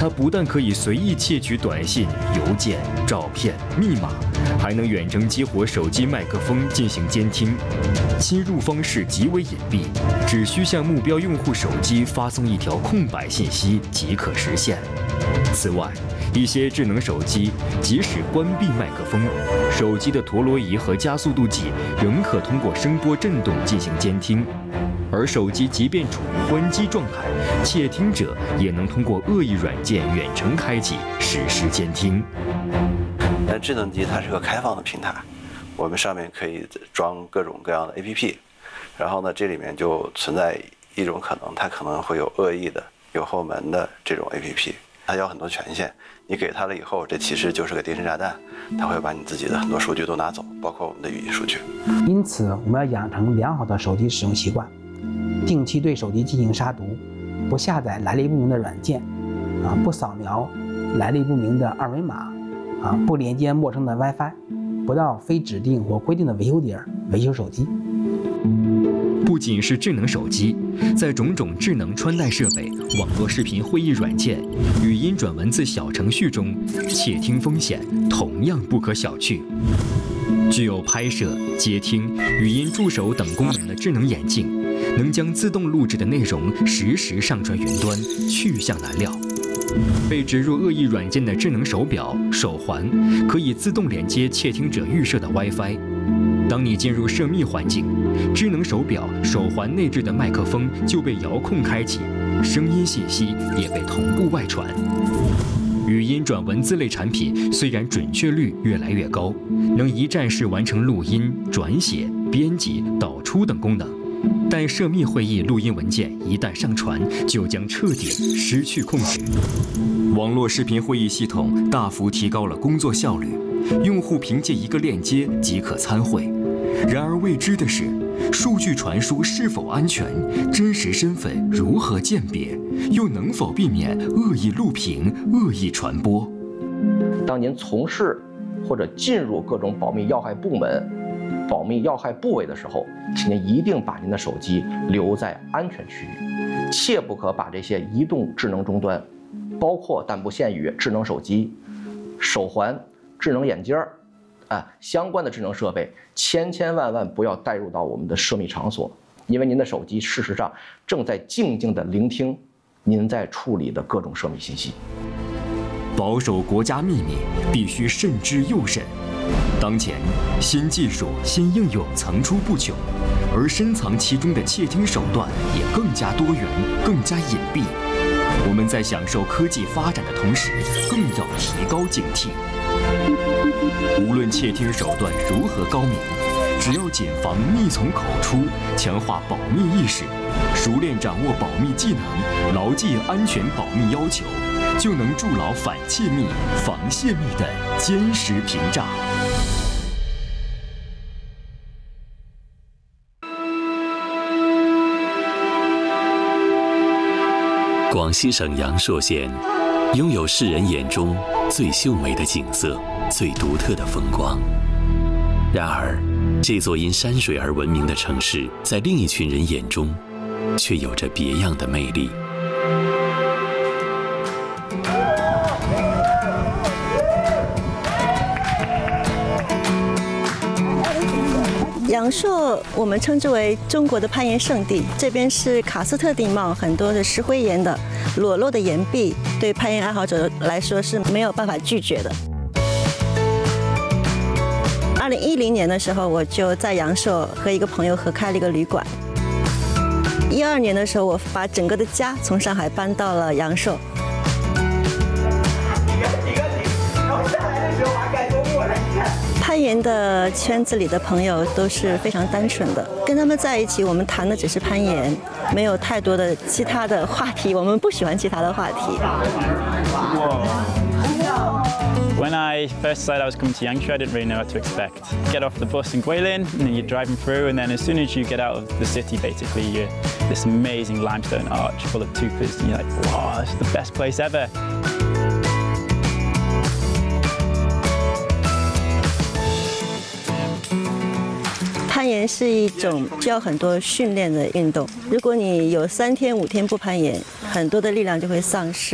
它不但可以随意窃取短信、邮件、照片、密码，还能远程激活手机麦克风进行监听。侵入方式极为隐蔽，只需向目标用户手机发送一条空白信息即可实现。此外，一些智能手机即使关闭麦克风，手机的陀螺仪和加速度计仍可通过声波振动进行监听。而手机即便处于关机状态，窃听者也能通过恶意软件远程开启实施监听。 但智能机它是个开放的平台，我们上面可以装各种各样的 APP， 然后呢，这里面就存在一种可能，它可能会有恶意的、有后门的这种 APP， 它有很多权限，你给它了以后，这其实就是个定时炸弹，它会把你自己的很多数据都拿走，包括我们的语音数据。 因此，我们要养成良好的手机使用习惯，定期对手机进行杀毒，不下载来历不明的软件，不扫描来历不明的二维码，不连接陌生的 WiFi， 不到非指定或规定的维修点维修手机。 不仅是智能手机，在种种智能穿戴设备、网络视频会议软件、语音转文字小程序中，窃听风险同样不可小觑。具有拍摄、接听、语音助手等功能的智能眼镜，能将自动录制的内容实时上传云端，去向难料。被植入恶意软件的智能手表、手环，可以自动连接窃听者预设的 WiFi。当你进入涉密环境，智能手表、手环内置的麦克风就被遥控开启，声音信息也被同步外传。语音转文字类产品虽然准确率越来越高，能一站式完成录音、转写、编辑、导出等功能，但涉密会议录音文件一旦上传，就将彻底失去控制。网络视频会议系统大幅提高了工作效率，用户凭借一个链接即可参会。然而未知的是，数据传输是否安全，真实身份如何鉴别，又能否避免恶意录屏、恶意传播？ 当您从事或者进入各种保密要害部门、保密要害部位的时候，请您一定把您的手机留在安全区域，切不可把这些移动智能终端，包括但不限于智能手机、手环、智能眼镜相关的智能设备，千万不要带入到我们的涉密场所，因为您的手机事实上正在静静地聆听您在处理的各种涉密信息。 保守国家秘密必须慎之又慎。当前，新技术、新应用层出不穷，而深藏其中的窃听手段也更加多元、更加隐蔽。我们在享受科技发展的同时，更要提高警惕。无论窃听手段如何高明，只要谨防密从口出，强化保密意识，熟练掌握保密技能，牢记安全保密要求，就能筑牢反窃密、防泄密的坚实屏障。 广西省阳朔县拥有世人眼中最秀美的景色、最独特的风光。然而，这座因山水而闻名的城市，在另一群人眼中，却有着别样的魅力。 阳朔我们称之为中国的攀岩圣地，这边是喀斯特地貌，很多的石灰岩的裸露的岩壁，对攀岩爱好者来说是没有办法拒绝的。2010年的时候，我就在阳朔和一个朋友合开了一个旅馆。12年的时候，我把整个的家从上海搬到了阳朔。攀岩的圈子里的朋友都是非常单纯的，跟他们在一起，我们谈的只是攀岩，没有太多的其他的话题，我们不喜欢其他的话题。 When I first decided I was coming to Yangshuo, I didn't really know what to expect. Get off the bus in Guilin, and then you're driving through, and then as soon as you get out of the city, basically, you're this amazing limestone arch full of tupas, and you're like, wow, this is the best place ever. 攀岩是一种需要很多训练的运动，如果你有3天5天不攀岩，很多的力量就会丧失。